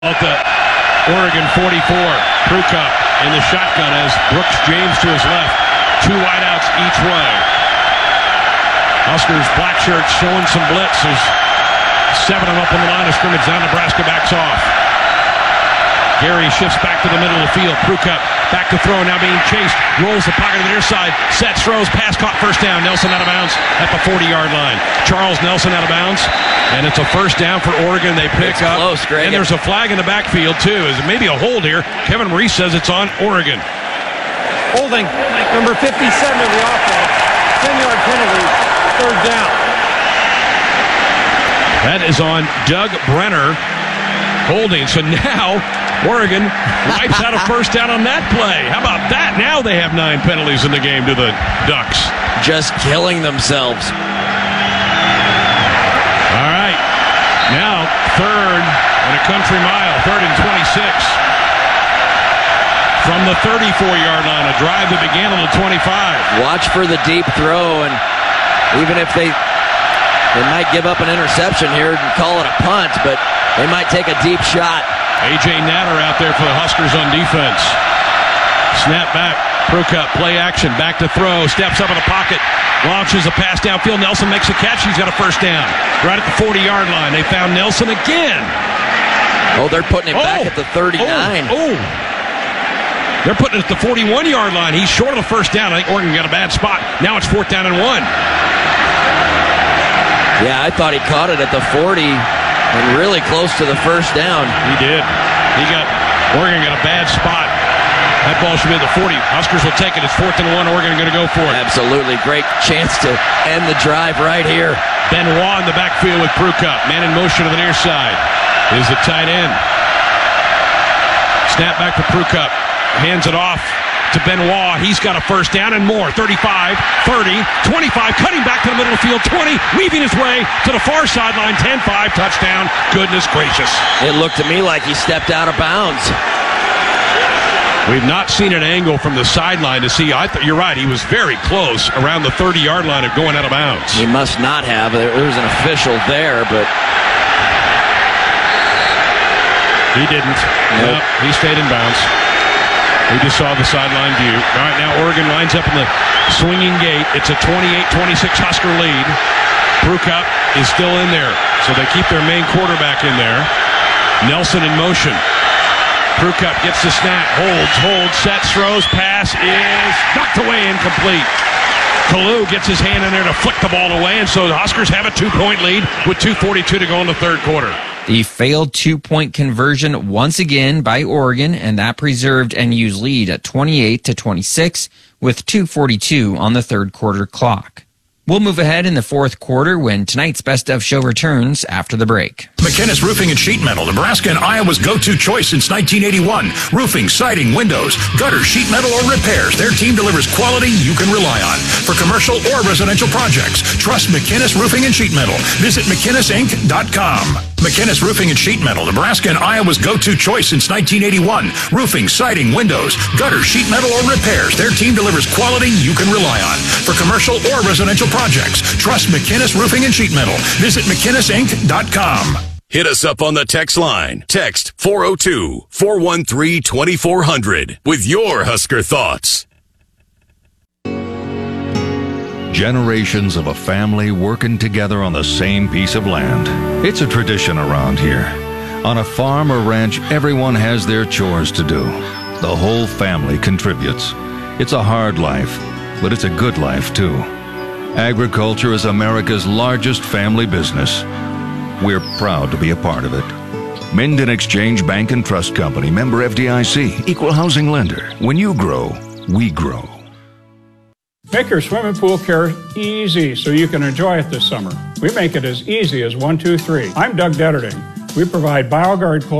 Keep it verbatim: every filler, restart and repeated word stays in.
At the Oregon forty-four, Prukop in the shotgun as Brooks James to his left. Two wideouts each way. Huskers black shirts showing some blitz as seven of them up on the line of scrimmage. Now Nebraska backs off. Gary shifts back to the middle of the field. Prukop back to throw, now being chased. Rolls the pocket to the near side. Sets, throws, pass caught, first down. Nelson out of bounds at the forty-yard line. Charles Nelson out of bounds. And it's a first down for Oregon. They pick it's up. Close, Greg. And there's a flag in the backfield, too. Is it maybe a hold here? Kevin Maurice says it's on Oregon. Holding. Number fifty-seven of the offense. ten-yard penalty. Third down. That is on Doug Brenner. Holding. So now Oregon wipes out a first down on that play. How about that? Now they have nine penalties in the game to the Ducks. Just killing themselves. All right. Now third and a country mile. Third and twenty-six. From the thirty-four-yard line, a drive that began on the twenty-five. Watch for the deep throw, and even if they they might give up an interception here and call it a punt, but they might take a deep shot. A J Natter out there for the Huskers on defense. Snap back. Prukop, play action, back to throw, steps up in the pocket, launches a pass downfield. Nelson makes a catch. He's got a first down. Right at the forty-yard line. They found Nelson again. Oh, they're putting him oh, back at the thirty-nine. Oh, oh. They're putting it at the forty-one-yard line. He's short of the first down. I think Oregon got a bad spot. Now it's fourth down and one. Yeah, I thought he caught it at the forty and really close to the first down. He did. He got, Oregon got a bad spot. That ball should be at the forty. Huskers will take it. It's fourth and one. Oregon going to go for it. Absolutely. Great chance to end the drive right here. Benoit in the backfield with Prukop. Man in motion to the near side. Is the tight end. Snap back to Prukop. Hands it off to Benoit. He's got a first down and more. thirty-five, thirty, twenty-five. Cutting back to the middle of the field. twenty. Weaving his way to the far sideline. ten five. Touchdown. Goodness gracious. It looked to me like he stepped out of bounds. We've not seen an angle from the sideline to see. I th- you're right. He was very close around the thirty-yard line of going out of bounds. He must not have. There was an official there, but he didn't. Nope. No, he stayed in bounds. We just saw the sideline view. All right, now Oregon lines up in the swinging gate. It's a twenty-eight twenty-six Husker lead. Prukop is still in there, so they keep their main quarterback in there. Nelson in motion. Prukop gets the snap, holds, holds, sets, throws, pass is knocked away, incomplete. Kalu gets his hand in there to flick the ball away, and so the Huskers have a two-point lead with two forty-two to go in the third quarter. The failed two-point conversion once again by Oregon, and that preserved N U's lead at twenty-eight to twenty-six with two forty-two on the third quarter clock. We'll move ahead in the fourth quarter when tonight's Best of Show returns after the break. McInnes Roofing and Sheet Metal, Nebraska and Iowa's go-to choice since nineteen eighty-one. Roofing, siding, windows, gutter, sheet metal, or repairs. Their team delivers quality you can rely on. For commercial or residential projects, trust McInnes Roofing and Sheet Metal. Visit McInnes Inc dot com. McInnes Roofing and Sheet Metal, Nebraska and Iowa's go-to choice since nineteen eighty-one. Roofing, siding, windows, gutter, sheet metal, or repairs. Their team delivers quality you can rely on. For commercial or residential projects, trust McInnes Roofing and Sheet Metal. Visit McInnes Inc dot com. Hit us up on the text line. Text four oh two, four one three, two four zero zero with your Husker thoughts. Generations of a family working together on the same piece of land. It's a tradition around here. On a farm or ranch, everyone has their chores to do. The whole family contributes. It's a hard life, but it's a good life too. Agriculture is America's largest family business. We're proud to be a part of it. Minden Exchange Bank and Trust Company, member F D I C, equal housing lender. When you grow, we grow. Make your swimming pool care easy so you can enjoy it this summer. We make it as easy as one, two, three. I'm Doug Detterding. We provide BioGuard chlorine